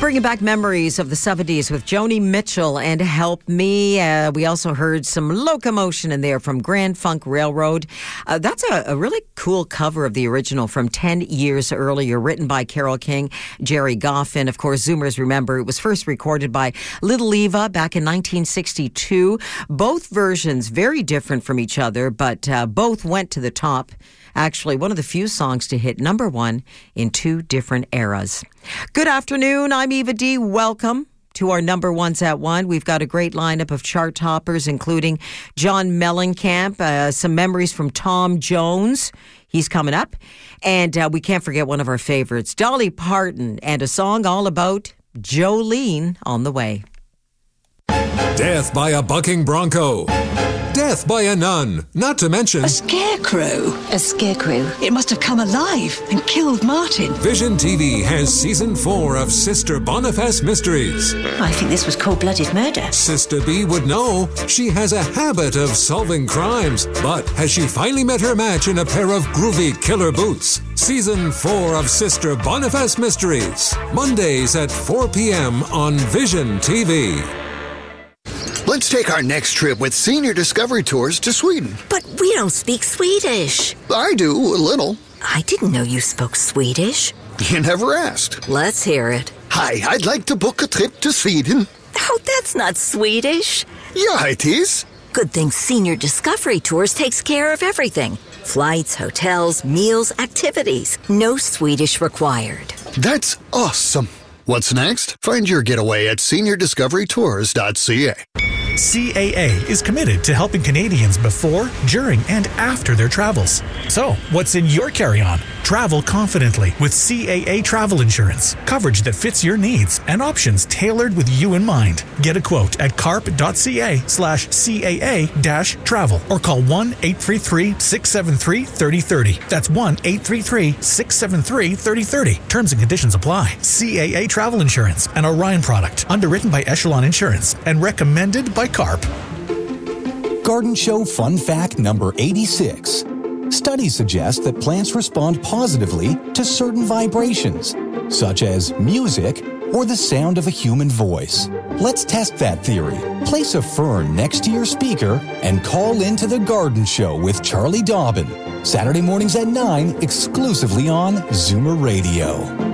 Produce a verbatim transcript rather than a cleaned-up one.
Bringing back memories of the seventies with Joni Mitchell and Help Me. Uh, we also heard some Locomotion in there from Grand Funk Railroad. Uh, that's a, a really cool cover of the original from ten years earlier, written by Carole King, Jerry Goffin. Of course, Zoomers remember it was first recorded by Little Eva back in nineteen sixty-two. Both versions very different from each other, but uh, both went to the top. Actually, one of the few songs to hit number one in two different eras. Good afternoon. I'm Eva D. Welcome to our number ones at one. We've got a great lineup of chart toppers, including John Mellencamp, uh, some memories from Tom Jones. He's coming up. And uh, we can't forget one of our favorites, Dolly Parton, and a song all about Jolene on the way. Death by a bucking bronco. Death by a nun, not to mention... A scarecrow. A scarecrow. It must have come alive and killed Martin. Vision T V has season four of Sister Boniface Mysteries. I think this was cold-blooded murder. Sister B would know. She has a habit of solving crimes. But has she finally met her match in a pair of groovy killer boots? Season four of Sister Boniface Mysteries. Mondays at four p.m. on Vision T V. Let's take our next trip with Senior Discovery Tours to Sweden. But we don't speak Swedish. I do, a little. I didn't know you spoke Swedish. You never asked. Let's hear it. Hi, I'd like to book a trip to Sweden. Oh, that's not Swedish. Yeah, it is. Good thing Senior Discovery Tours takes care of everything. Flights, hotels, meals, activities. No Swedish required. That's awesome. What's next? Find your getaway at senior discovery tours dot c a. C A A is committed to helping Canadians before, during, and after their travels. So, what's in your carry-on? Travel confidently with C A A Travel Insurance. Coverage that fits your needs and options tailored with you in mind. Get a quote at carp.ca slash CAA dash travel or call one eight three three, six seven three, three oh three oh. That's one eight three three, six seven three, three oh three oh. Terms and conditions apply. C A A Travel Insurance, an Orion product, underwritten by Echelon Insurance and recommended by CARP. Garden Show Fun Fact number eighty-six. Studies suggest that plants respond positively to certain vibrations, such as music or the sound of a human voice. Let's test that theory. Place a fern next to your speaker and call into the Garden Show with Charlie Dobbin. Saturday mornings at nine, exclusively on Zoomer Radio.